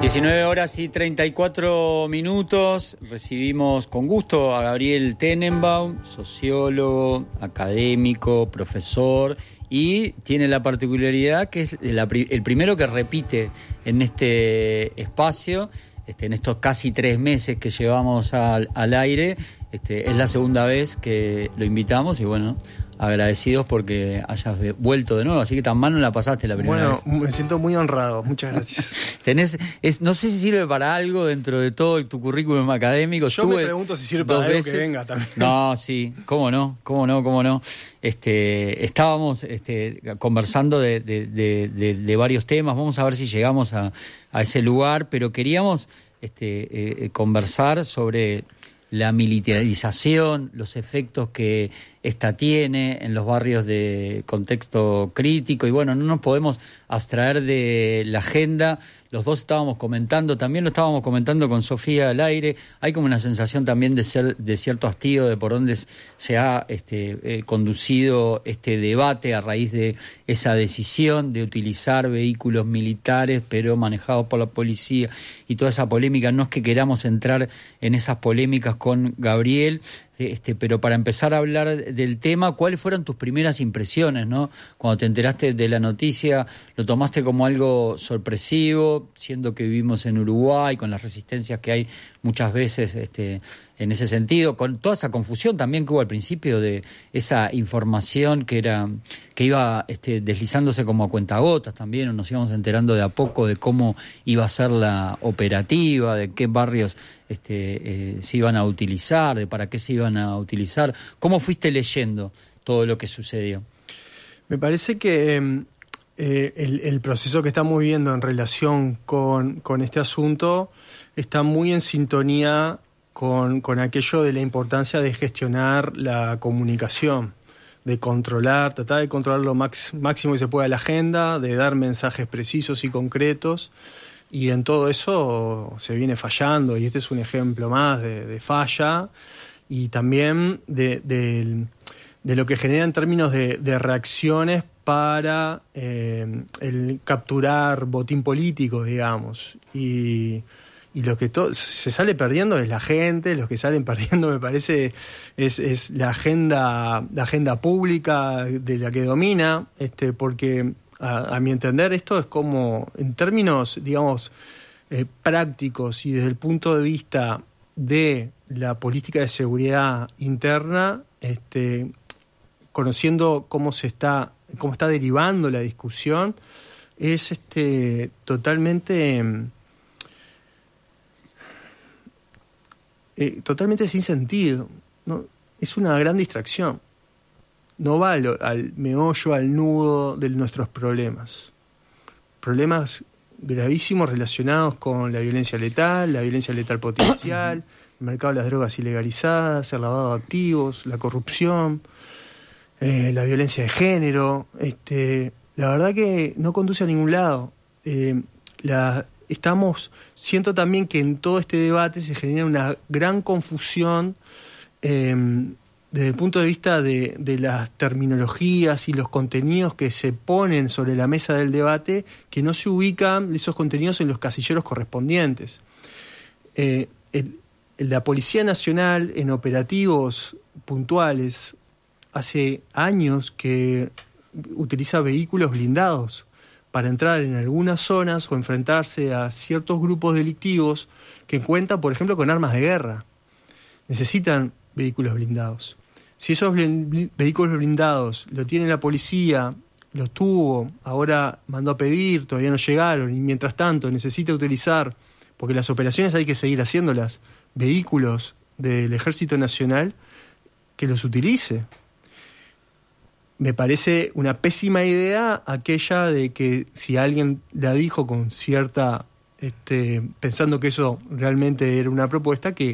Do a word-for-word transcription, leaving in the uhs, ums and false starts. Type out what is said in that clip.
diecinueve horas y treinta y cuatro minutos. Recibimos con gusto a Gabriel Tenenbaum, sociólogo, académico, profesor, y tiene la particularidad que es la, el primero que repite en este espacio, este, en estos casi tres meses que llevamos al, al aire. Este, es la segunda vez que lo invitamos y bueno, agradecidos porque hayas vuelto de nuevo, así que tan mal no la pasaste la primera bueno, vez. Bueno, me siento muy honrado, muchas gracias. Tenés, es, no sé si sirve para algo dentro de todo tu currículum académico. Yo Estuve me pregunto si sirve para algo veces. Que venga también. No, sí, cómo no, cómo no, cómo no. Este, estábamos este, conversando de, de, de, de, de varios temas, vamos a ver si llegamos a, a ese lugar, pero queríamos este, eh, conversar sobre la militarización, los efectos que esta tiene en los barrios de contexto crítico, y bueno, no nos podemos abstraer de la agenda. Los dos estábamos comentando, también lo estábamos comentando con Sofía al aire, hay como una sensación también de ser de cierto hastío de por dónde se ha este, eh, conducido este debate a raíz de esa decisión de utilizar vehículos militares pero manejados por la policía y toda esa polémica. No es que queramos entrar en esas polémicas con Gabriel, Este, pero para empezar a hablar del tema, ¿cuáles fueron tus primeras impresiones, no? Cuando te enteraste de la noticia, ¿lo tomaste como algo sorpresivo, siendo que vivimos en Uruguay, con las resistencias que hay muchas veces este, en ese sentido, con toda esa confusión también que hubo al principio de esa información que era que iba este, deslizándose como a cuentagotas también, nos íbamos enterando de a poco de cómo iba a ser la operativa, de qué barrios este, eh, se iban a utilizar, de para qué se iban a utilizar? ¿Cómo fuiste leyendo todo lo que sucedió? Me parece que eh, el, el proceso que estamos viviendo en relación con, con este asunto está muy en sintonía con, con aquello de la importancia de gestionar la comunicación, de controlar, tratar de controlar lo max, máximo que se pueda la agenda, de dar mensajes precisos y concretos. Y en todo eso se viene fallando, y este es un ejemplo más de, de falla, y también de, de, de lo que genera en términos de, de reacciones para eh, el capturar botín político, digamos. Y, y lo que to- se sale perdiendo es la gente, los que salen perdiendo, me parece, es, es la agenda, la agenda pública de la que domina, este, porque A, a mi entender, esto es como, en términos, digamos, eh, prácticos y desde el punto de vista de la política de seguridad interna, este, conociendo cómo se está, cómo está derivando la discusión, es este, totalmente, eh, totalmente sin sentido, ¿no? Es una gran distracción. No va al, al meollo, al nudo de nuestros problemas. Problemas gravísimos relacionados con la violencia letal, la violencia letal potencial, el mercado de las drogas ilegalizadas, el lavado de activos, la corrupción, eh, la violencia de género. Este, la verdad que no conduce a ningún lado. Eh, la, estamos, siento también que en todo este debate se genera una gran confusión eh, desde el punto de vista de, de las terminologías y los contenidos que se ponen sobre la mesa del debate, que no se ubican esos contenidos en los casilleros correspondientes. Eh, el, la Policía Nacional, en operativos puntuales, hace años que utiliza vehículos blindados para entrar en algunas zonas o enfrentarse a ciertos grupos delictivos que cuentan, por ejemplo, con armas de guerra. Necesitan vehículos blindados. Si esos bl- vehículos blindados lo tiene la policía, los tuvo, ahora mandó a pedir, todavía no llegaron, y mientras tanto necesita utilizar, porque las operaciones hay que seguir haciéndolas, vehículos del Ejército Nacional, que los utilice. Me parece una pésima idea aquella de que si alguien la dijo con cierta, este, pensando que eso realmente era una propuesta, que